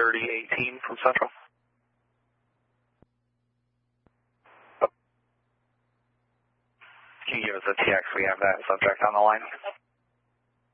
3018 from Central. Can you give us a TX? We have that subject on the line.